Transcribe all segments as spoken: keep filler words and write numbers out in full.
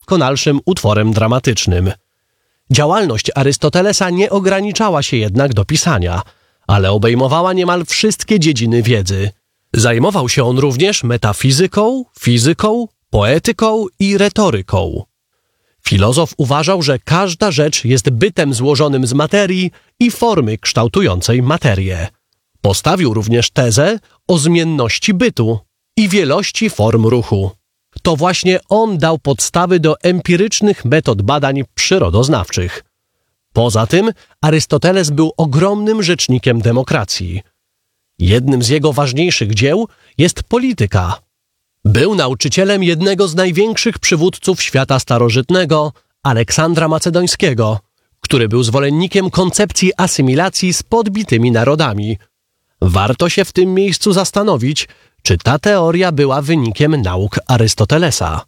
najdoskonalszym utworem dramatycznym. Działalność Arystotelesa nie ograniczała się jednak do pisania, ale obejmowała niemal wszystkie dziedziny wiedzy. Zajmował się on również metafizyką, fizyką, poetyką i retoryką. Filozof uważał, że każda rzecz jest bytem złożonym z materii i formy kształtującej materię. Postawił również tezę o zmienności bytu i wielości form ruchu. To właśnie on dał podstawy do empirycznych metod badań przyrodoznawczych. Poza tym Arystoteles był ogromnym rzecznikiem demokracji. Jednym z jego ważniejszych dzieł jest Polityka. Był nauczycielem jednego z największych przywódców świata starożytnego, Aleksandra Macedońskiego, który był zwolennikiem koncepcji asymilacji z podbitymi narodami. Warto się w tym miejscu zastanowić, czy ta teoria była wynikiem nauk Arystotelesa.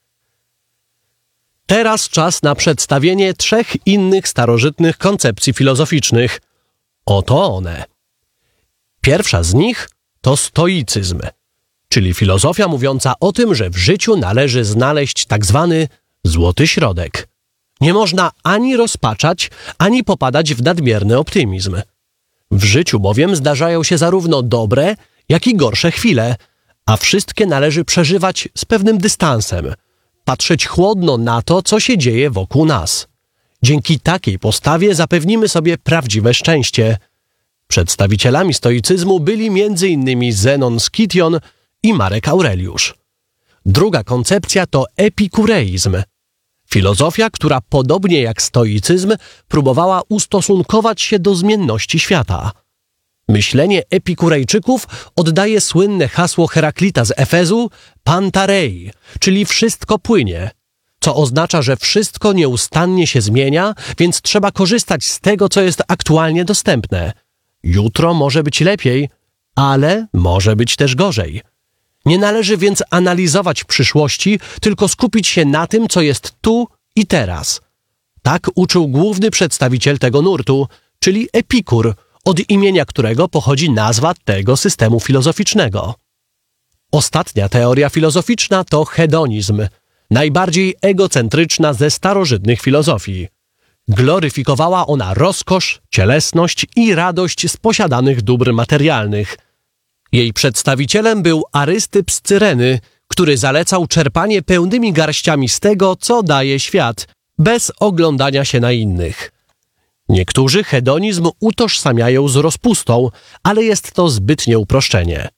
Teraz czas na przedstawienie trzech innych starożytnych koncepcji filozoficznych. Oto one. Pierwsza z nich to stoicyzm, czyli filozofia mówiąca o tym, że w życiu należy znaleźć tak zwany złoty środek. Nie można ani rozpaczać, ani popadać w nadmierny optymizm. W życiu bowiem zdarzają się zarówno dobre, jak i gorsze chwile, a wszystkie należy przeżywać z pewnym dystansem, patrzeć chłodno na to, co się dzieje wokół nas. Dzięki takiej postawie zapewnimy sobie prawdziwe szczęście. Przedstawicielami stoicyzmu byli między innymi Zenon z Kition i Marek Aureliusz. Druga koncepcja to epikureizm. Filozofia, która podobnie jak stoicyzm próbowała ustosunkować się do zmienności świata. Myślenie epikurejczyków oddaje słynne hasło Heraklita z Efezu pantarei, czyli wszystko płynie, co oznacza, że wszystko nieustannie się zmienia, więc trzeba korzystać z tego, co jest aktualnie dostępne. Jutro może być lepiej, ale może być też gorzej. Nie należy więc analizować przyszłości, tylko skupić się na tym, co jest tu i teraz. Tak uczył główny przedstawiciel tego nurtu, czyli Epikur, od imienia którego pochodzi nazwa tego systemu filozoficznego. Ostatnia teoria filozoficzna to hedonizm, najbardziej egocentryczna ze starożytnych filozofii. Gloryfikowała ona rozkosz, cielesność i radość z posiadanych dóbr materialnych. Jej przedstawicielem był Arystyp z Cyreny, który zalecał czerpanie pełnymi garściami z tego, co daje świat, bez oglądania się na innych. Niektórzy hedonizm utożsamiają z rozpustą, ale jest to zbytnie uproszczenie.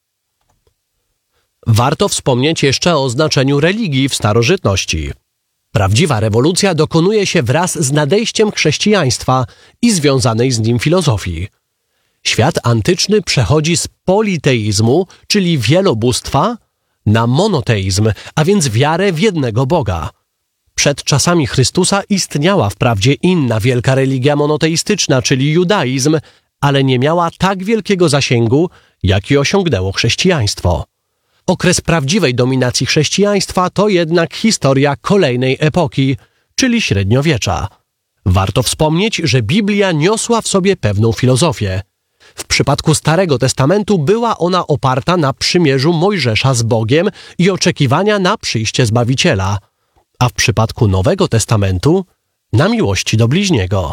Warto wspomnieć jeszcze o znaczeniu religii w starożytności. Prawdziwa rewolucja dokonuje się wraz z nadejściem chrześcijaństwa i związanej z nim filozofii. Świat antyczny przechodzi z politeizmu, czyli wielobóstwa, na monoteizm, a więc wiarę w jednego Boga. Przed czasami Chrystusa istniała wprawdzie inna wielka religia monoteistyczna, czyli judaizm, ale nie miała tak wielkiego zasięgu, jaki osiągnęło chrześcijaństwo. Okres prawdziwej dominacji chrześcijaństwa to jednak historia kolejnej epoki, czyli średniowiecza. Warto wspomnieć, że Biblia niosła w sobie pewną filozofię. W przypadku Starego Testamentu była ona oparta na przymierzu Mojżesza z Bogiem i oczekiwania na przyjście Zbawiciela, a w przypadku Nowego Testamentu na miłości do bliźniego.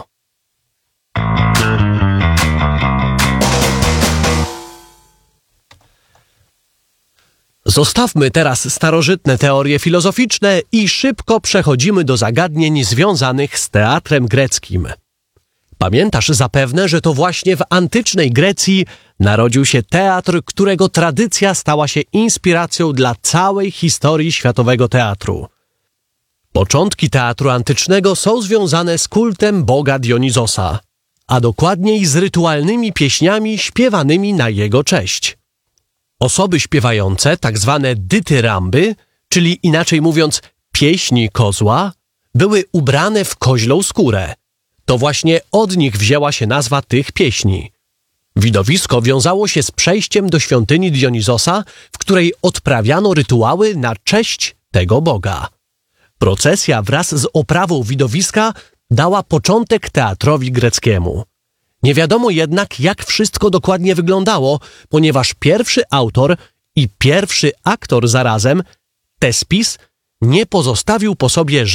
Zostawmy teraz starożytne teorie filozoficzne i szybko przechodzimy do zagadnień związanych z teatrem greckim. Pamiętasz zapewne, że to właśnie w antycznej Grecji narodził się teatr, którego tradycja stała się inspiracją dla całej historii światowego teatru. Początki teatru antycznego są związane z kultem boga Dionizosa, a dokładniej z rytualnymi pieśniami śpiewanymi na jego cześć. Osoby śpiewające, tak zwane dytyramby, czyli inaczej mówiąc pieśni kozła, były ubrane w koźlą skórę. To właśnie od nich wzięła się nazwa tych pieśni. Widowisko wiązało się z przejściem do świątyni Dionizosa, w której odprawiano rytuały na cześć tego boga. Procesja wraz z oprawą widowiska dała początek teatrowi greckiemu. Nie wiadomo jednak, jak wszystko dokładnie wyglądało, ponieważ pierwszy autor i pierwszy aktor zarazem, Tespis, nie pozostawił po sobie